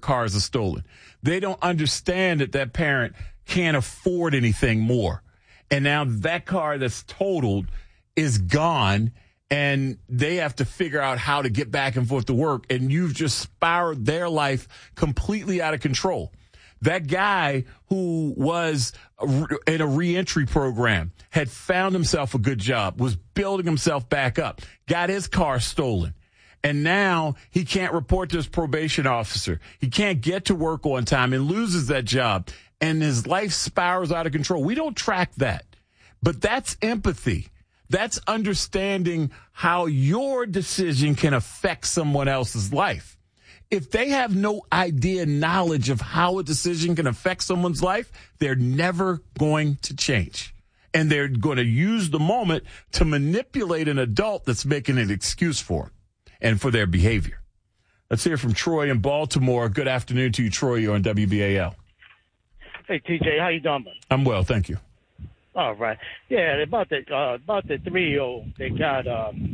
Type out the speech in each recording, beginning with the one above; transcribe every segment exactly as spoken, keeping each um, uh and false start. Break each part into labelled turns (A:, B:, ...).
A: cars are stolen. They don't understand that that parent can't afford anything more. And now that car that's totaled is gone, and they have to figure out how to get back and forth to work, and you've just spiraled their life completely out of control. That guy who was in a reentry program had found himself a good job, was building himself back up, got his car stolen. And now he can't report to his probation officer. He can't get to work on time and loses that job. And his life spirals out of control. We don't track that. But that's empathy. That's understanding how your decision can affect someone else's life. If they have no idea, knowledge of how a decision can affect someone's life, they're never going to change. And they're going to use the moment to manipulate an adult that's making an excuse for them and for their behavior. Let's hear from Troy in Baltimore. Good afternoon to you, Troy. You're on W B A L.
B: Hey, T J, how you doing?
A: I'm well, thank you.
B: All right. Yeah, about the uh, about the three-year-old that got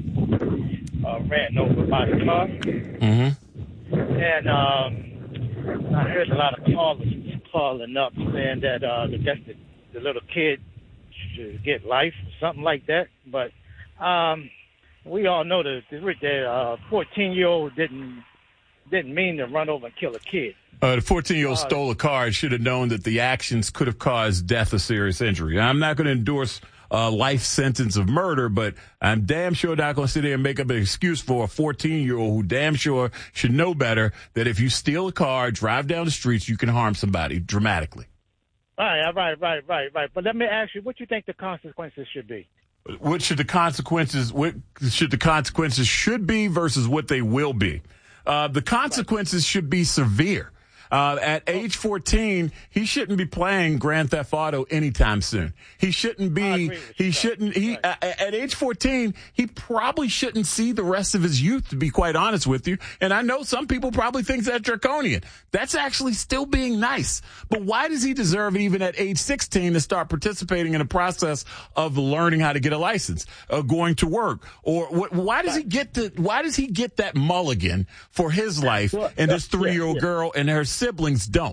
B: um, uh, ran over by the car.
A: Mm-hmm.
B: And um, I heard a lot of callers calling up saying that uh, that's the, the little kid should get life or something like that. But um, we all know that the uh, fourteen-year-old didn't didn't mean to run over and kill a kid.
A: Uh, the fourteen-year-old uh, stole a car and should have known that the actions could have caused death or serious injury. I'm not going to endorse a life sentence of murder, but I'm damn sure not going to sit there and make up an excuse for a fourteen-year-old who damn sure should know better that if you steal a car, drive down the streets, you can harm somebody dramatically.
B: Right, right, right, right, right. But let me ask you, what you think the consequences should be?
A: What should the consequences? What should the consequences should be versus what they will be? Uh, the consequences should be severe. Uh, at age fourteen, he shouldn't be playing Grand Theft Auto anytime soon. He shouldn't be, he shouldn't, he, right. uh, at age fourteen, he probably shouldn't see the rest of his youth, to be quite honest with you. And I know some people probably think that's draconian. That's actually still being nice. But why does he deserve, even at age sixteen, to start participating in a process of learning how to get a license, uh, going to work? Or wh- why does he get the, why does he get that mulligan for his life and this three-year-old yeah, yeah. girl and her siblings don't?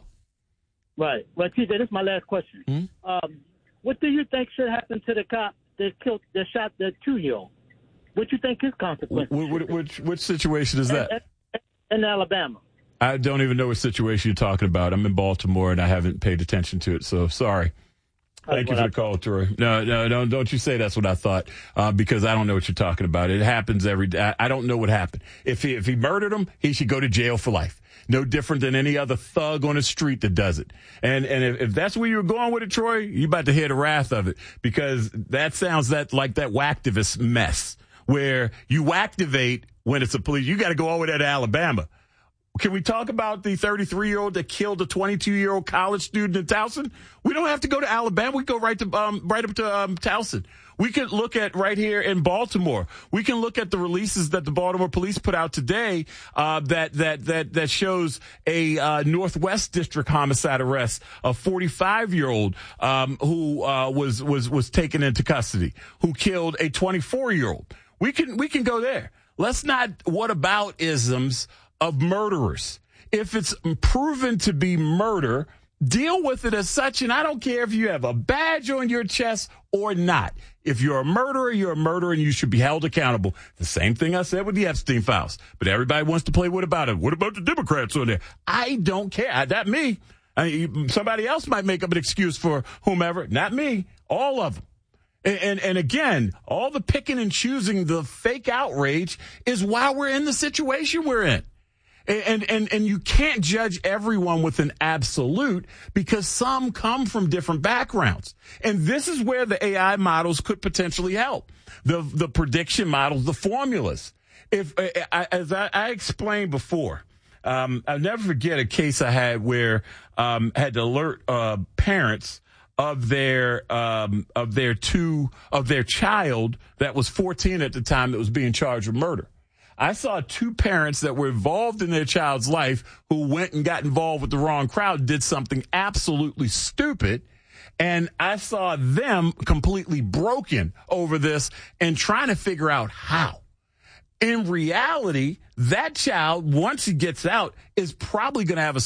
B: Right. Well, T J, this is my last question.
A: Mm-hmm.
B: Um, what do you think should happen to the cop that killed, that shot the two-year-old? What do you think his consequences?
A: Which, which, which, which situation is that?
B: In, in Alabama.
A: I don't even know what situation you're talking about. I'm in Baltimore and I haven't paid attention to it, so sorry. Thank you for the call, Troy. No, no, no, don't you say that's what I thought, uh, because I don't know what you're talking about. It happens every day. I don't know what happened. If he, if he murdered him, he should go to jail for life. No different than any other thug on the street that does it. And and if, if that's where you were going with it, Troy, you're about to hear the wrath of it, because that sounds that like that whacktivist mess where you activate when it's a police. You got to go over there to Alabama. Can we talk about the thirty-three-year-old that killed a twenty-two-year-old college student in Towson? We don't have to go to Alabama. We go right to um, right up to um, Towson. We could look at right here in Baltimore. We can look at the releases that the Baltimore police put out today uh, that that that that shows a uh, Northwest District homicide arrest, a forty-five-year-old um, who uh, was was was taken into custody, who killed a twenty-four-year-old. We can we can go there. Let's not what about isms of murderers. If it's proven to be murder, deal with it as such, and I don't care if you have a badge on your chest or not. If you're a murderer, you're a murderer, and you should be held accountable. The same thing I said with the Epstein files. But everybody wants to play what about it? What about the Democrats on there? I don't care. That me. I mean, somebody else might make up an excuse for whomever. Not me. All of them. And, and, and again, all the picking and choosing, the fake outrage is why we're in the situation we're in. And, and, and you can't judge everyone with an absolute, because some come from different backgrounds. And this is where the A I models could potentially help. The, the prediction models, the formulas. If, as I, I explained before, um, I'll never forget a case I had where, um, I had to alert, uh, parents of their, um, of their two, of their child that was fourteen at the time that was being charged with murder. I saw two parents that were involved in their child's life who went and got involved with the wrong crowd, did something absolutely stupid. And I saw them completely broken over this and trying to figure out how. In reality, that child, once he gets out, is probably going to have a